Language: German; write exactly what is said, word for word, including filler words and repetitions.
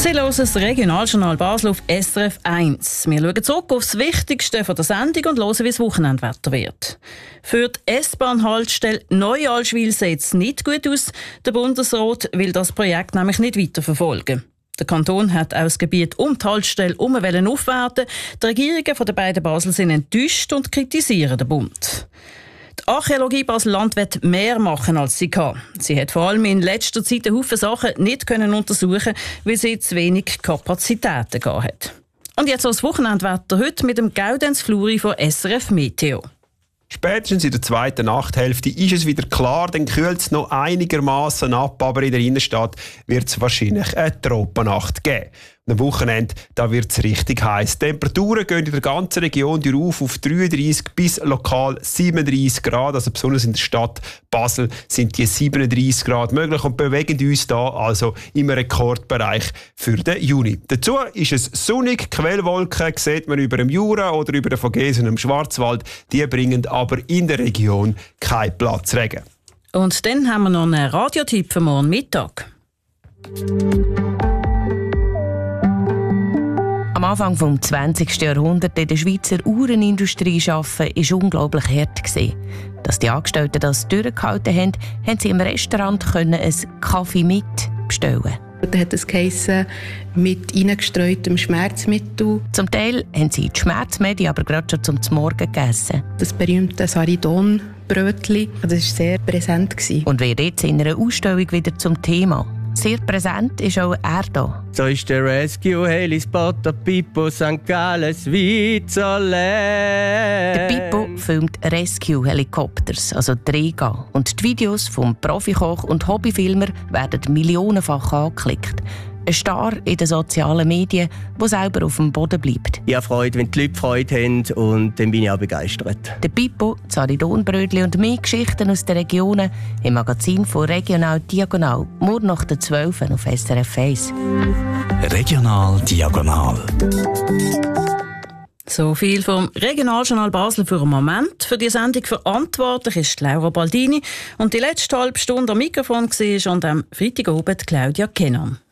Sie hören das Regionaljournal Basel auf S R F eins. Wir schauen zurück auf das Wichtigste von der Sendung und hören, wie das Wochenendwetter wird. Für die S-Bahn-Haltestelle Neu-Allschwil sieht es nicht gut aus. Der Bundesrat will das Projekt nämlich nicht weiterverfolgen. Der Kanton hat auch das Gebiet um die Haltestelle herum aufwerten. Die Regierungen der beiden Basel sind enttäuscht und kritisieren den Bund. Die Archäologie Basel-Land wird mehr machen, als sie kann. Sie hat vor allem in letzter Zeit einen Haufen Sachen nicht können untersuchen, weil sie zu wenig Kapazitäten hat. Und jetzt das Wochenendwetter heute mit dem Gaudenz Fluri von S R F Meteo. Spätestens in der zweiten Nachthälfte ist es wieder klar, dann kühlt es noch einigermaßen ab, aber in der Innenstadt wird es wahrscheinlich eine Tropennacht geben. Am Wochenende da wird es richtig heiß. Die Temperaturen gehen in der ganzen Region auf auf dreiunddreissig bis lokal siebenunddreissig Grad. Also besonders in der Stadt Basel sind die siebenunddreissig Grad möglich und bewegen uns da also im Rekordbereich für den Juni. Dazu ist es sonnig, Quellwolken sieht man über dem Jura oder über den Vogesen im Schwarzwald. Die bringen aber in der Region keinen Platzregen. Und dann haben wir noch einen Radiotipp für morgen Mittag. Am Anfang des zwanzigsten Jahrhunderts in der Schweizer Uhrenindustrie arbeiten, war unglaublich hart. Dass die Angestellten das durchgehalten haben, haben sie im Restaurant einen Kaffee mit bestellen. Da hat es geheissen, mit reingestreutem Schmerzmittel. Zum Teil haben sie die Schmerzmedi aber gerade schon zum Morgen gegessen. Das berühmte Saridon-Brötchen, das war sehr präsent. Und wird jetzt in einer Ausstellung wieder zum Thema. Sehr präsent ist auch er da. So ist der Rescue Helispot Pippo Sankt Gallen Switzerland. Der Pippo filmt Rescue Helikopters, also Träger. Und die Videos vom Profikoch und Hobbyfilmer werden millionenfach angeklickt. Ein Star in den sozialen Medien, der selber auf dem Boden bleibt. Ich habe Freude, wenn die Leute Freude haben, und dann bin ich auch begeistert. Der Pippo, Saridonbrötli und mehr Geschichten aus den Regionen im Magazin von Regional Diagonal. Morgen nach der zwölf auf S R F eins. Regional Diagonal. So viel vom Regionaljournal Basel für einen Moment. Für die Sendung verantwortlich ist Laura Baldini und die letzte halbe Stunde am Mikrofon war und am Freitagabend Claudia Kennan.